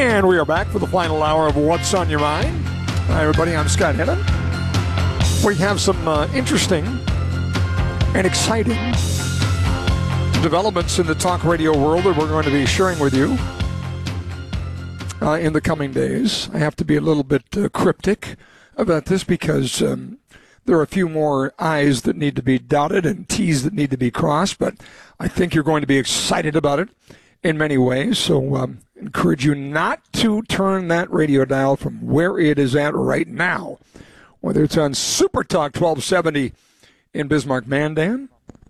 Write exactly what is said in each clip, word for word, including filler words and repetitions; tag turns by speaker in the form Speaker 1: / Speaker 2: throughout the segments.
Speaker 1: And we are back for the final hour of What's on Your Mind. Hi, everybody. I'm Scott Hennon. We have some uh, interesting and exciting developments in the talk radio world that we're going to be sharing with you uh, in the coming days. I have to be a little bit uh, cryptic about this because um, there are a few more I's that need to be dotted and T's that need to be crossed, but I think you're going to be excited about it in many ways. So um, encourage you not to turn that radio dial from where it is at right now, whether it's on Super Talk twelve seventy in Bismarck, Mandan,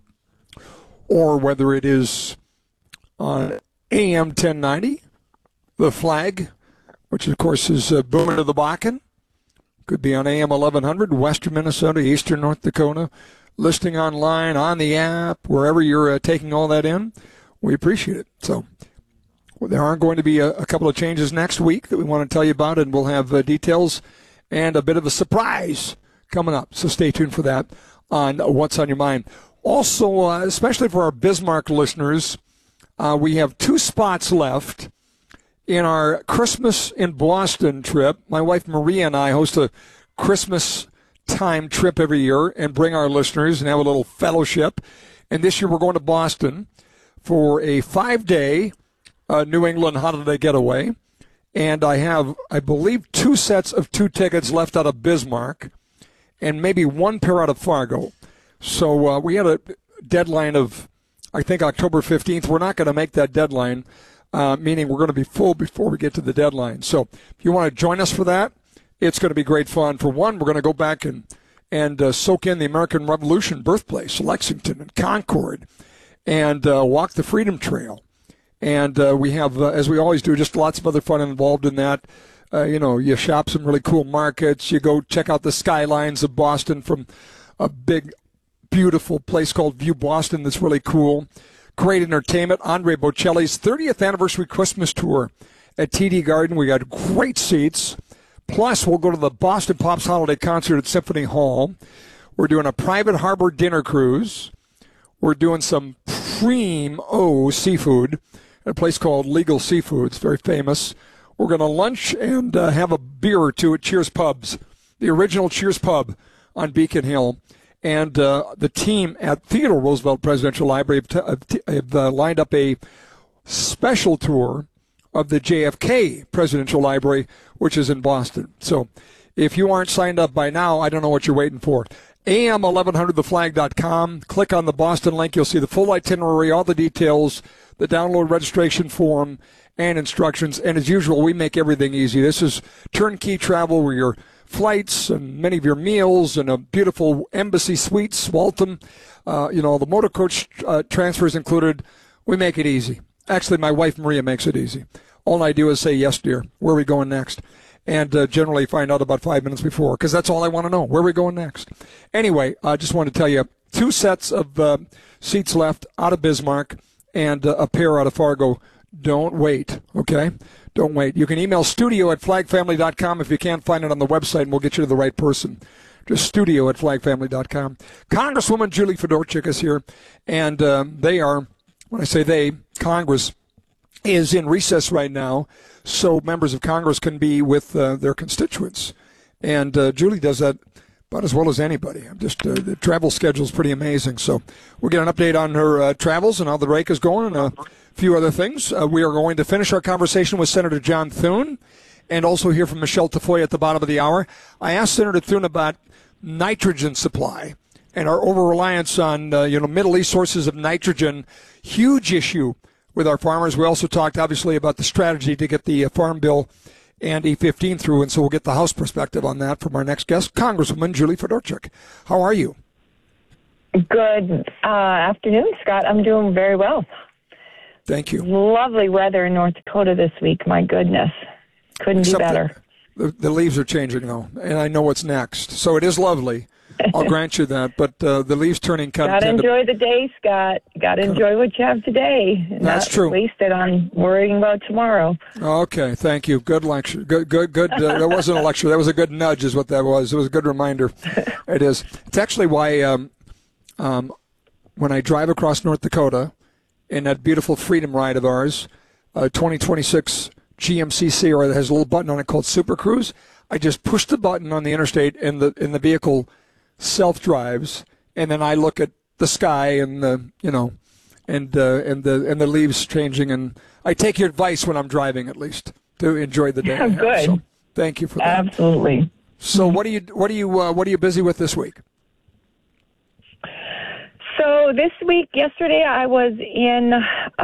Speaker 1: or whether it is on A M ten ninety, The Flag, which of course is uh, booming to the Bakken. Could be on A M eleven hundred, Western Minnesota, Eastern North Dakota, listing online, on the app, wherever you're uh, taking all that in. We appreciate it. So well, there are going to be a, a couple of changes next week that we want to tell you about, and we'll have uh, details and a bit of a surprise coming up. So stay tuned for that on What's on Your Mind. Also, uh, especially for our Bismarck listeners, uh, we have two spots left in our Christmas in Boston trip. My wife Maria and I host a Christmas time trip every year and bring our listeners and have a little fellowship. And this year we're going to Boston for a five-day uh, New England holiday getaway. And I have, I believe, two sets of two tickets left out of Bismarck and maybe one pair out of Fargo. So uh, we had a deadline of, I think, October fifteenth. We're not going to make that deadline, uh, meaning we're going to be full before we get to the deadline. So if you want to join us for that, it's going to be great fun. For one, we're going to go back and, and uh, soak in the American Revolution birthplace, Lexington and Concord, and uh, walk the Freedom Trail. And uh, we have, uh, as we always do, just lots of other fun involved in that. Uh, you know, you shop some really cool markets. You go check out the skylines of Boston from a big, beautiful place called View Boston that's really cool. Great entertainment. Andre Bocelli's thirtieth anniversary Christmas tour at T D Garden. We got great seats. Plus, we'll go to the Boston Pops Holiday Concert at Symphony Hall. We're doing a private harbor dinner cruise. We're doing some primo seafood at a place called Legal Seafood. It's very famous. We're going to lunch and uh, have a beer or two at Cheers Pubs, the original Cheers Pub on Beacon Hill. And uh, the team at Theodore Roosevelt Presidential Library have, t- have uh, lined up a special tour of the J F K Presidential Library, which is in Boston. So if you aren't signed up by now, I don't know what you're waiting for. A M eleven hundred the flag dot com. Click on the Boston link. You'll see the full itinerary, all the details, the download registration form, and instructions. And as usual, we make everything easy. This is turnkey travel where your flights and many of your meals and a beautiful Embassy Suites, Waltham, uh, you know, the motor coach uh, transfers included. We make it easy. Actually, my wife Maria makes it easy. All I do is say, yes, dear, where are we going next? And uh, generally find out about five minutes before, because that's all I want to know. Where are we going next? Anyway, I just want to tell you, two sets of uh, seats left out of Bismarck and uh, a pair out of Fargo. Don't wait, okay? Don't wait. You can email studio at flag family dot com if you can't find it on the website, and we'll get you to the right person. Just studio at flag family dot com. Congresswoman Julie Fedorchuk is here, and um, they are, when I say they, Congress is in recess right now, so members of Congress can be with uh, their constituents. And uh, Julie does that about as well as anybody. I'm just uh, the travel schedule is pretty amazing. So we'll get an update on her uh, travels and how the rake is going and a few other things. Uh, we are going to finish our conversation with Senator John Thune and also hear from Michelle Tafoya at the bottom of the hour. I asked Senator Thune about nitrogen supply and our over-reliance on uh, you know Middle East sources of nitrogen. Huge issue with our farmers. We also talked, obviously, about the strategy to get the uh, Farm Bill and E fifteen through, and so we'll get the House perspective on that from our next guest, Congresswoman Julie Fedorchuk. How are you?
Speaker 2: Good uh, afternoon, Scott. I'm doing very well.
Speaker 1: Thank you.
Speaker 2: Lovely weather in North Dakota this week. My goodness. Couldn't
Speaker 1: Except
Speaker 2: be better.
Speaker 1: The, the leaves are changing, though, and I know what's next. So it is lovely. I'll grant you that, but uh, the leaves turning kind of...
Speaker 2: Got to enjoy the day, Scott. Got to enjoy what you have today.
Speaker 1: That's
Speaker 2: not
Speaker 1: true.
Speaker 2: Waste it on worrying about tomorrow.
Speaker 1: Okay, thank you. Good lecture. Good, good, good. Uh, that wasn't a lecture. That was a good nudge is what that was. It was a good reminder. It is. It's actually why um, um, when I drive across North Dakota in that beautiful Freedom Ride of ours, uh, twenty twenty-six G M C Sierra that has a little button on it called Super Cruise. I just push the button on the interstate, and the and the vehicle self-drives, and then I look at the sky and the you know, and uh, and the and the leaves changing, and I take your advice when I'm driving, at least, to enjoy the day.
Speaker 2: Oh, good.
Speaker 1: So, thank you for that.
Speaker 2: Absolutely.
Speaker 1: So what are you what are you uh, what are you busy with this week?
Speaker 2: So this week, yesterday, I was in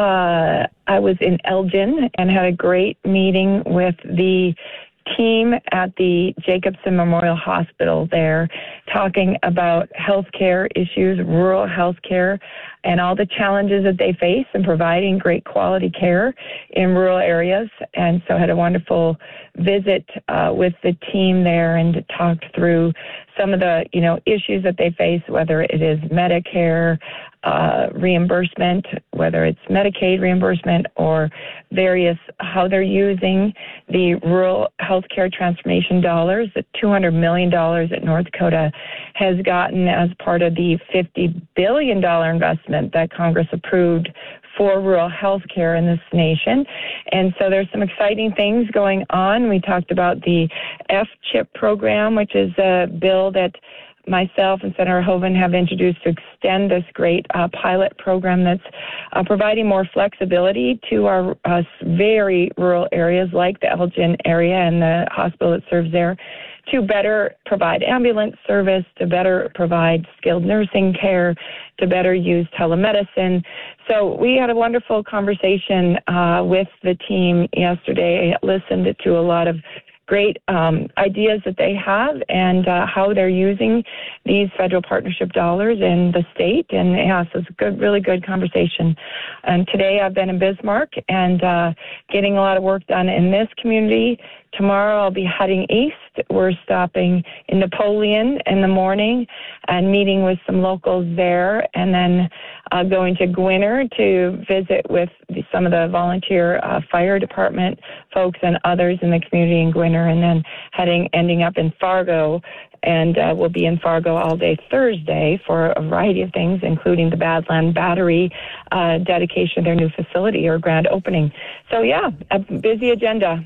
Speaker 2: uh, I was in Elgin and had a great meeting with the team at the Jacobson Memorial Hospital there, talking about healthcare issues, rural healthcare, and all the challenges that they face in providing great quality care in rural areas. And so I had a wonderful visit uh, with the team there and talked through some of the, you know, issues that they face, whether it is Medicare uh, reimbursement, whether it's Medicaid reimbursement, or various, how they're using the rural healthcare transformation dollars, the two hundred million dollars that North Dakota has gotten as part of the fifty billion dollars investment that Congress approved for rural health care in this nation. And so there's some exciting things going on. We talked about the F-CHIP program, which is a bill that myself and Senator Hoeven have introduced to extend this great uh, pilot program that's uh, providing more flexibility to our uh, very rural areas like the Elgin area and the hospital that serves there, to better provide ambulance service, to better provide skilled nursing care, to better use telemedicine. So we had a wonderful conversation uh, with the team yesterday. I listened to a lot of great um, ideas that they have and uh, how they're using these federal partnership dollars in the state. And yeah, so it's a good, really good conversation. And today I've been in Bismarck and uh, getting a lot of work done in this community. Tomorrow I'll be heading east. We're stopping in Napoleon in the morning and meeting with some locals there, and then uh, going to Gwinner to visit with the, some of the volunteer uh, fire department folks and others in the community in Gwinner, and then heading ending up in Fargo. And uh, we'll be in Fargo all day Thursday for a variety of things, including the Badland Battery uh, dedication of their new facility or grand opening. So, yeah, a busy agenda.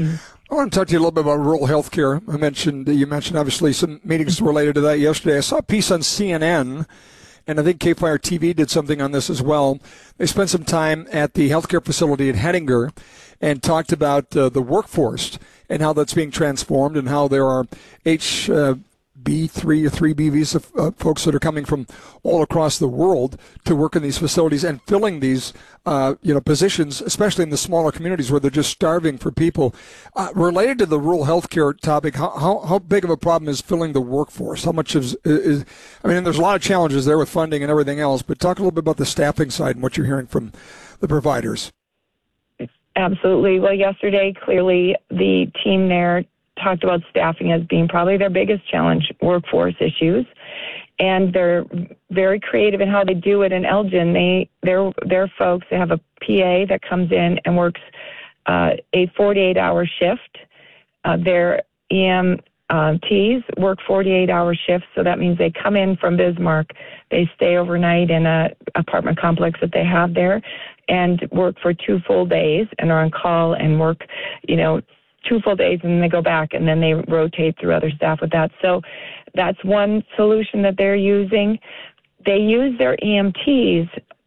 Speaker 1: I want to talk to you a little bit about rural health care. I mentioned, you mentioned obviously some meetings related to that yesterday. I saw a piece on C N N, and I think K-Fire T V did something on this as well. They spent some time at the healthcare facility at Hettinger and talked about uh, the workforce and how that's being transformed and how there are H B three or three B visa uh, folks that are coming from all across the world to work in these facilities and filling these uh, you know positions, especially in the smaller communities where they're just starving for people. Uh, related to the rural healthcare topic, how, how how big of a problem is filling the workforce? How much is, is I mean, there's a lot of challenges there with funding and everything else, but talk a little bit about the staffing side and what you're hearing from the providers.
Speaker 2: Absolutely. Well, yesterday, clearly, the team there talked about staffing as being probably their biggest challenge, workforce issues. And they're very creative in how they do it in Elgin. They, they're, they're folks, they have a P A that comes in and works uh, a forty-eight hour shift. Uh, their E M Ts work forty-eight hour shifts, so that means they come in from Bismarck, they stay overnight in a apartment complex that they have there, and work for two full days and are on call and work, you know, two full days, and then they go back, and then they rotate through other staff with that. So that's one solution that they're using. They use their E M Ts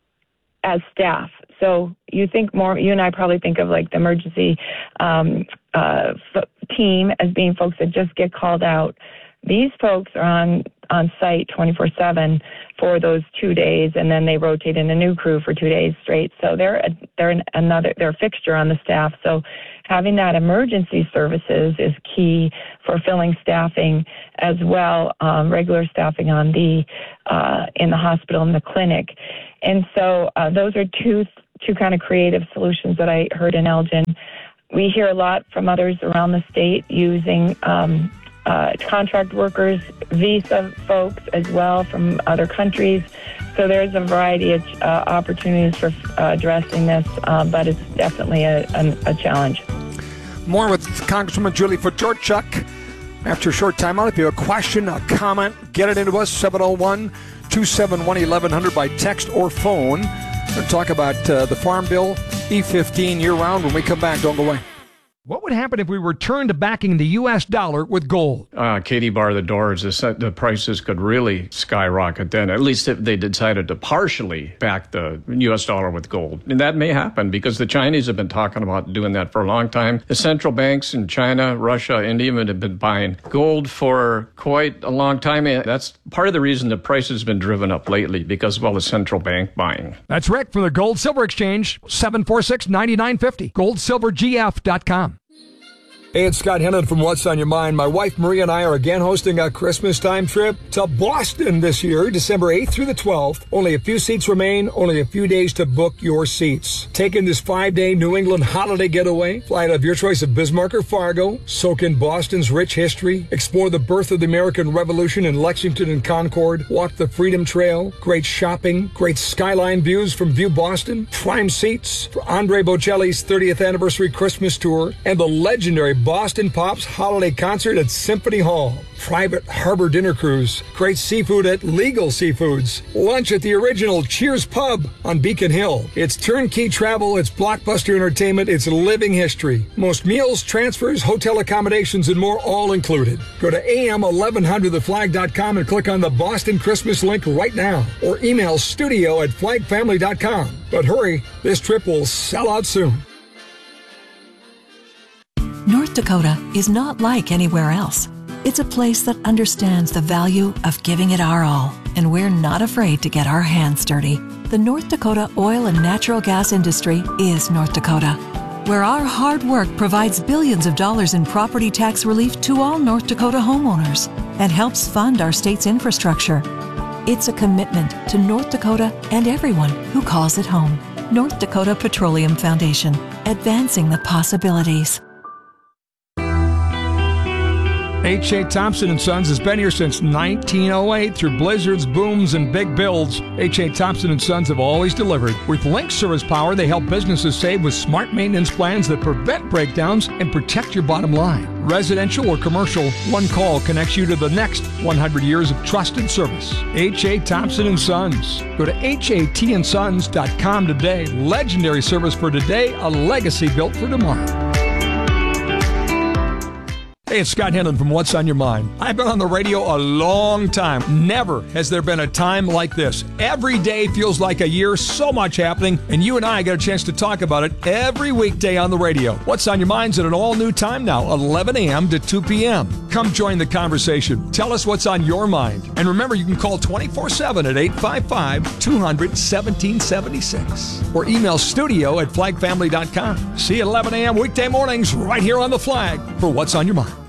Speaker 2: as staff. So you think more, you and I probably think of like the emergency um, uh, f- team as being folks that just get called out. These folks are on, on site twenty-four seven for those two days, and then they rotate in a new crew for two days straight. So they're a, they're an, another they're a fixture on the staff. So having that emergency services is key for filling staffing as well, um, regular staffing on the uh, in the hospital and the clinic. And so uh, those are two two kind of creative solutions that I heard in Elgin. We hear a lot from others around the state using um, uh, contract workers, visa folks as well from other countries. So there's a variety of uh, opportunities for uh, addressing this, uh, but it's definitely a, a, a challenge.
Speaker 1: More with Congresswoman Julie Fedorchuk after a short time out. If you have a question, a comment, get it into us, seven oh one, two seven one, eleven hundred by text or phone. We're going to talk about uh, the Farm Bill, E fifteen year-round when we come back. Don't go away. What would happen if we returned to backing the U S dollar with gold?
Speaker 3: Uh, Katie bar the doors. The, the prices could really skyrocket then, at least if they decided to partially back the U S dollar with gold. And that may happen because the Chinese have been talking about doing that for a long time. The central banks in China, Russia, India have been buying gold for quite a long time. And that's part of the reason the price has been driven up lately, because of all the central bank buying.
Speaker 1: That's Rick from the Gold Silver Exchange, seven four six, nine nine five zero, gold silver g f dot com.
Speaker 4: Hey, it's Scott Hennon from What's on Your Mind. My wife Maria and I are again hosting a Christmas time trip to Boston this year, December eighth through the twelfth. Only a few seats remain, only a few days to book your seats. Take in this five-day New England holiday getaway. Fly out of your choice of Bismarck or Fargo. Soak in Boston's rich history. Explore the birth of the American Revolution in Lexington and Concord. Walk the Freedom Trail. Great shopping. Great skyline views from View Boston. Prime seats for Andre Bocelli's thirtieth anniversary Christmas tour. And the legendary Boston Pops holiday concert at Symphony Hall. Private harbor dinner cruise. Great seafood at Legal Seafoods. Lunch at the original Cheers Pub on Beacon Hill. It's turnkey travel, it's blockbuster entertainment, it's living history. Most meals, transfers, hotel accommodations, and more all included. Go to A M eleven hundred the flag dot com and click on the Boston Christmas link right now. Or email studio at flag family dot com. But hurry, this trip will sell out soon.
Speaker 5: North Dakota is not like anywhere else. It's a place that understands the value of giving it our all, and we're not afraid to get our hands dirty. The North Dakota oil and natural gas industry is North Dakota, where our hard work provides billions of dollars in property tax relief to all North Dakota homeowners and helps fund our state's infrastructure. It's a commitment to North Dakota and everyone who calls it home. North Dakota Petroleum Foundation, advancing the possibilities.
Speaker 1: H A. Thompson and Sons has been here since nineteen oh eight. Through blizzards, booms, and big builds, H A. Thompson and Sons have always delivered. With Link Service Power, they help businesses save with smart maintenance plans that prevent breakdowns and protect your bottom line. Residential or commercial, one call connects you to the next one hundred years of trusted service. H A. Thompson and Sons. Go to H A T and sons dot com today. Legendary service for today, a legacy built for tomorrow. Hey, it's Scott Hennon from What's on Your Mind. I've been on the radio a long time. Never has there been a time like this. Every day feels like a year, so much happening, and you and I get a chance to talk about it every weekday on the radio. What's on Your Mind's at an all-new time now, eleven a.m. to two p.m. Come join the conversation. Tell us what's on your mind. And remember, you can call twenty-four seven at eight five five, two hundred, one seven seven six or email studio at flag family dot com. See you at eleven a.m. weekday mornings right here on The Flag for What's on Your Mind.